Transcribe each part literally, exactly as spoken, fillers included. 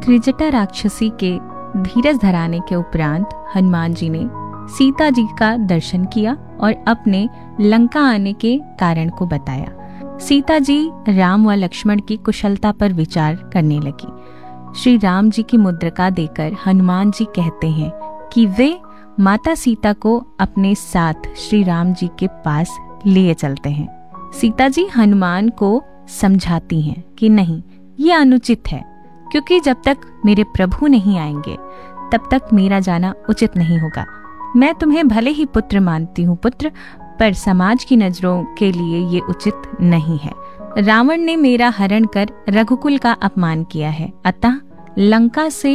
त्रिजटा राक्षसी के धीरज धराने के उपरांत हनुमान जी ने सीता जी का दर्शन किया और अपने लंका आने के कारण को बताया। सीता जी राम व लक्ष्मण की कुशलता पर विचार करने लगी। श्री राम जी की मुद्रिका देकर हनुमान जी कहते हैं कि वे माता सीता को अपने साथ श्री राम जी के पास लिए चलते हैं। सीता जी हनुमान को समझाती हैं कि नहीं, ये अनुचित है, क्योंकि जब तक मेरे प्रभु नहीं आएंगे तब तक मेरा जाना उचित नहीं होगा। मैं तुम्हें भले ही पुत्र मानती हूँ पुत्र, पर समाज की नजरों के लिए ये उचित नहीं है। रावण ने मेरा हरण कर रघुकुल का अपमान किया है, अतः लंका से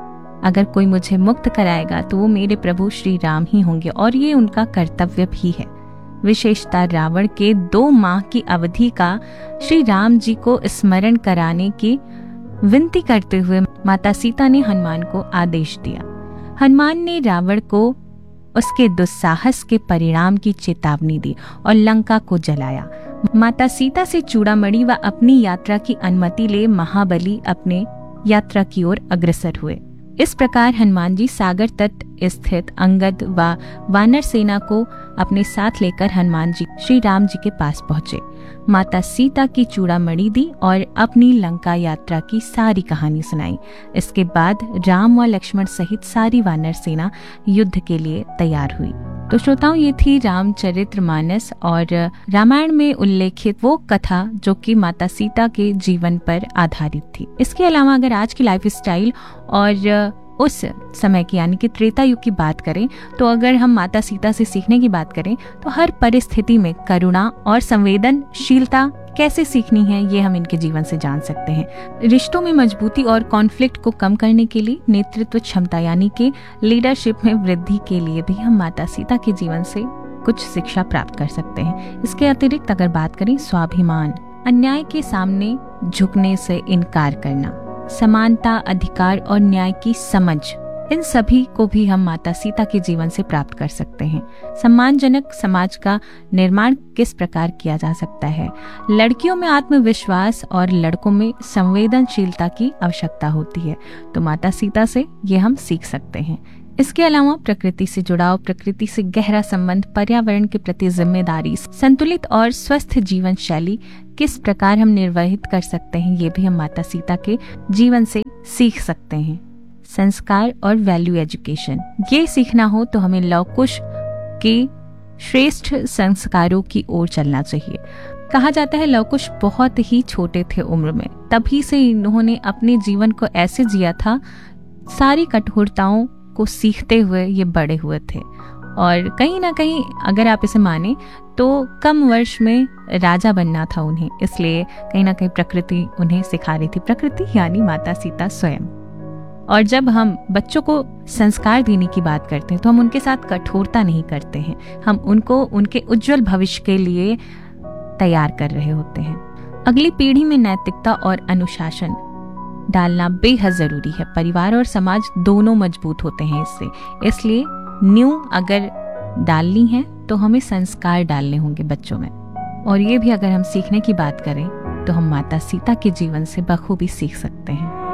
अगर कोई मुझे मुक्त कराएगा तो वो मेरे प्रभु श्री राम ही होंगे और ये उनका कर्तव्य भी है। विशेषता रावण के दो माह की अवधि का श्री राम जी को स्मरण कराने की विनती करते हुए माता सीता ने हनुमान को आदेश दिया। हनुमान ने रावण को उसके दुस्साहस के परिणाम की चेतावनी दी और लंका को जलाया। माता सीता से चूड़ामणि व अपनी यात्रा की अनुमति ले महाबली अपने यात्रा की ओर अग्रसर हुए। इस प्रकार हनुमान जी सागर तट स्थित अंगद व वानर सेना को अपने साथ लेकर हनुमान जी श्री राम जी के पास पहुँचे। माता सीता की चूड़ामणि दी और अपनी लंका यात्रा की सारी कहानी सुनाई। इसके बाद राम व लक्ष्मण सहित सारी वानर सेना युद्ध के लिए तैयार हुई। तो श्रोताओं, ये थी रामचरितमानस और रामायण में उल्लेखित वो कथा जो कि माता सीता के जीवन पर आधारित थी। इसके अलावा अगर आज की लाइफ स्टाइल और उस समय की यानी कि त्रेता युग की बात करें तो अगर हम माता सीता से सीखने की बात करें तो हर परिस्थिति में करुणा और संवेदनशीलता कैसे सीखनी है ये हम इनके जीवन से जान सकते हैं। रिश्तों में मजबूती और कॉन्फ्लिक्ट को कम करने के लिए नेतृत्व क्षमता यानी कि लीडरशिप में वृद्धि के लिए भी हम माता सीता के जीवन से कुछ शिक्षा प्राप्त कर सकते हैं। इसके अतिरिक्त अगर बात करें स्वाभिमान, अन्याय के सामने झुकने से इनकार करना, समानता, अधिकार और न्याय की समझ, इन सभी को भी हम माता सीता के जीवन से प्राप्त कर सकते हैं। सम्मानजनक समाज का निर्माण किस प्रकार किया जा सकता है। लड़कियों में आत्मविश्वास और लड़कों में संवेदनशीलता की आवश्यकता होती है, तो माता सीता से ये हम सीख सकते हैं। इसके अलावा प्रकृति से जुड़ाव, प्रकृति से गहरा संबंध, पर्यावरण के प्रति जिम्मेदारी, संतुलित और स्वस्थ जीवन शैली किस प्रकार हम निर्वहित कर सकते हैं, ये भी हम माता सीता के जीवन से सीख सकते हैं। संस्कार और वैल्यू एजुकेशन, ये सीखना हो तो हमें लव कुश के श्रेष्ठ संस्कारों की ओर चलना चाहिए। कहा जाता है लव कुश बहुत ही छोटे थे उम्र में, तभी से इन्होंने अपने जीवन को ऐसे जिया था, सारी कठोरताओं को सीखते हुए ये बड़े हुए थे। और कहीं ना कहीं अगर आप इसे माने तो कम वर्ष में राजा बनना था उन्हें, इसलिए कहीं ना कहीं प्रकृति उन्हें सिखा रही थी, प्रकृति यानी माता सीता स्वयं। और जब हम बच्चों को संस्कार देने की बात करते हैं तो हम उनके साथ कठोरता नहीं करते हैं, हम उनको उनके उज्जवल भविष्य के लिए तैयार कर रहे होते हैं। अगली पीढ़ी में नैतिकता और अनुशासन डालना बेहद जरूरी है। परिवार और समाज दोनों मजबूत होते हैं इससे, इसलिए न्यू अगर डालनी है तो हमें संस्कार डालने होंगे बच्चों में। और ये भी अगर हम सीखने की बात करें तो हम माता सीता के जीवन से बखूबी सीख सकते हैं।